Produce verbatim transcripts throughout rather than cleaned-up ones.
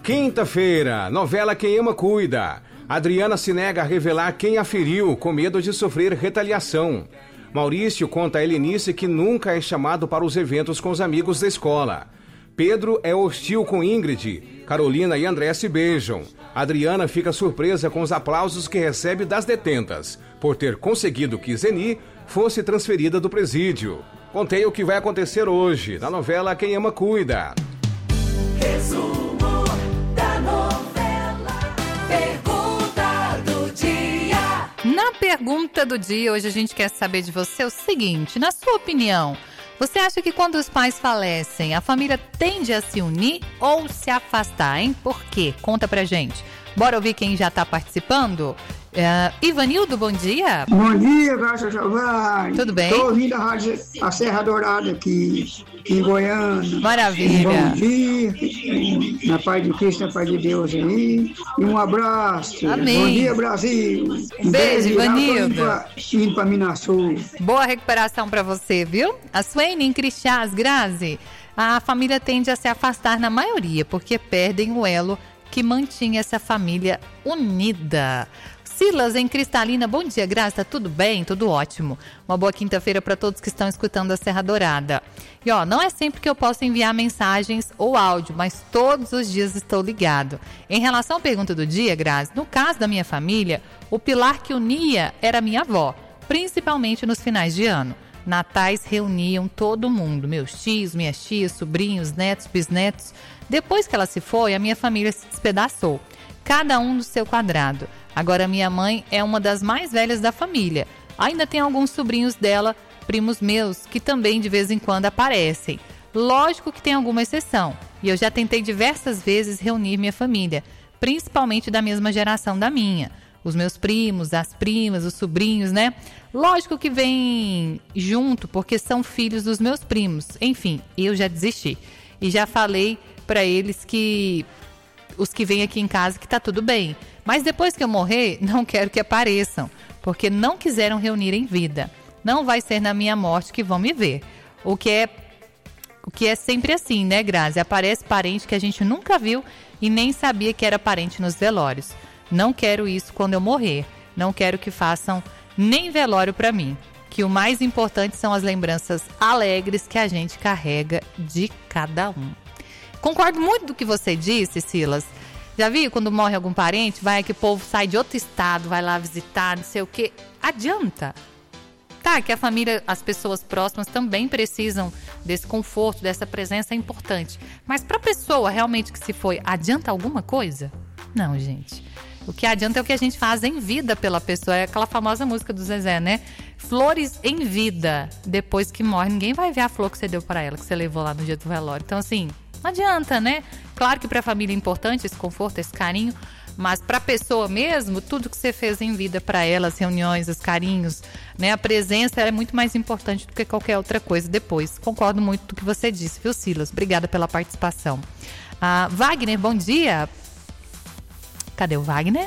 Quinta-feira, novela Quem Ama Cuida. Adriana se nega a revelar quem a feriu, com medo de sofrer retaliação. Maurício conta a Helenice que nunca é chamado para os eventos com os amigos da escola. Pedro é hostil com Ingrid. Carolina e André se beijam. Adriana fica surpresa com os aplausos que recebe das detentas, por ter conseguido que Zeni fosse transferida do presídio. Contei o que vai acontecer hoje, na novela Quem Ama Cuida. Resumo da novela, pergunta do dia. Na pergunta do dia, hoje a gente quer saber de você o seguinte, na sua opinião, você acha que quando os pais falecem, a família tende a se unir ou se afastar, hein? Por quê? Conta pra gente. Bora ouvir quem já tá participando? Uh, Ivanildo, bom dia. Bom dia, Graça Giovanni. Tudo bem? Estou ouvindo a rádio a Serra Dourada aqui, em Goiânia. Maravilha. Bom dia, na paz de Cristo, na paz de Deus aí. E um abraço. Amém. Bom dia, Brasil. Um beijo, Ivanildo. Indo para Minas Sul. Boa recuperação pra você, viu? A Suene em Crixás, Grazi, a família tende a se afastar na maioria, porque perdem o elo que mantinha essa família unida. Silas em Cristalina, bom dia, Graça, tá tudo bem? Tudo ótimo. Uma boa quinta-feira para todos que estão escutando a Serra Dourada. E ó, não é sempre que eu posso enviar mensagens ou áudio, mas todos os dias estou ligado. Em relação à pergunta do dia, Graça, no caso da minha família, o pilar que unia era minha avó, principalmente nos finais de ano. Natais reuniam todo mundo, meus tios, minhas tias, sobrinhos, netos, bisnetos. Depois que ela se foi, a minha família se despedaçou, cada um no seu quadrado. Agora minha mãe é uma das mais velhas da família. Ainda tem alguns sobrinhos dela, primos meus, que também de vez em quando aparecem. Lógico que tem alguma exceção. E eu já tentei diversas vezes reunir minha família, principalmente da mesma geração da minha. Os meus primos, as primas, os sobrinhos, né? Lógico que vem junto, porque são filhos dos meus primos. Enfim, eu já desisti. E já falei para eles que os que vêm aqui em casa que tá tudo bem. Mas depois que eu morrer, não quero que apareçam, porque não quiseram reunir em vida. Não vai ser na minha morte que vão me ver. O que é, o que é sempre assim, né, Grazi? Aparece parente que a gente nunca viu e nem sabia que era parente nos velórios. Não quero isso quando eu morrer. Não quero que façam nem velório para mim. Que o mais importante são as lembranças alegres que a gente carrega de cada um. Concordo muito do que você disse, Silas. Já viu quando morre algum parente, vai que o povo sai de outro estado, vai lá visitar, não sei o quê. Adianta. Tá, que a família, as pessoas próximas também precisam desse conforto, dessa presença, é importante. Mas pra pessoa realmente que se foi, adianta alguma coisa? Não, gente. O que adianta é o que a gente faz em vida pela pessoa. É aquela famosa música do Zezé, né? Flores em vida. Depois que morre, ninguém vai ver a flor que você deu pra ela, que você levou lá no dia do velório. Então, assim, não adianta, né? Claro que para a família é importante esse conforto, esse carinho, mas para a pessoa mesmo, tudo que você fez em vida para ela, as reuniões, os carinhos, né? A presença é muito mais importante do que qualquer outra coisa depois. Concordo muito com o que você disse, viu, Silas? Obrigada pela participação. Ah, Wagner, bom dia. Cadê o Wagner?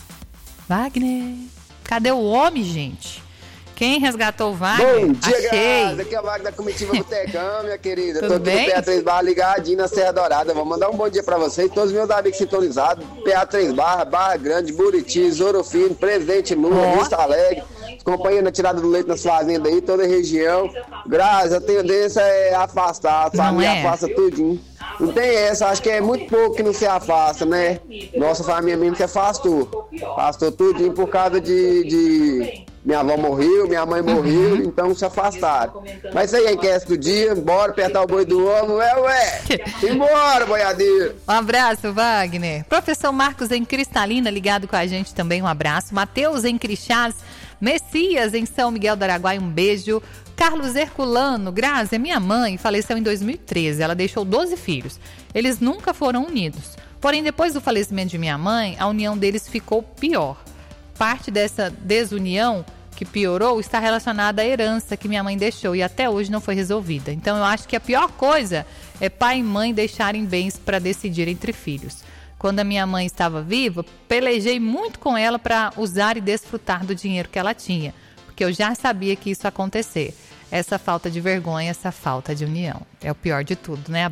Wagner. Cadê o homem, gente? Quem resgatou o Wagner? Bom dia, Achei. Graça. Aqui é a Wagner da Comitiva Botecão, minha querida. Tudo Tô aqui bem? no P A três Barra ligadinho na Serra Dourada. Vou mandar um bom dia pra vocês, todos os meus amigos sintonizados. P A três Barra, Barra Grande, Buriti, Zorofino, Presidente Lula, Oh. Vista Alegre. Companhia na tirada do leite nas fazendas aí, toda a região. Graça, a tendência é afastar, a família é? afasta tudinho. Não tem essa, acho que é muito pouco que não se afasta, né? Nossa família mesmo se afastou. Afastou tudinho por causa de... de... Minha avó morreu, minha mãe morreu, Uhum. então se afastaram. Mas isso aí é enquete do dia, bora apertar o boi do homem, ué, ué. Embora, boiadeiro. Um abraço, Wagner. Professor Marcos em Cristalina, ligado com a gente também, um abraço. Matheus em Crixás, Messias em São Miguel do Araguaia, um beijo. Carlos Herculano, Grazi, é minha mãe, faleceu em dois mil e treze, ela deixou doze filhos. Eles nunca foram unidos. Porém, depois do falecimento de minha mãe, a união deles ficou pior. Parte dessa desunião que piorou está relacionada à herança que minha mãe deixou e até hoje não foi resolvida. Então eu acho que a pior coisa é pai e mãe deixarem bens para decidir entre filhos. Quando a minha mãe estava viva, pelejei muito com ela para usar e desfrutar do dinheiro que ela tinha, porque eu já sabia que isso ia acontecer. Essa falta de vergonha, essa falta de união. É o pior de tudo, né?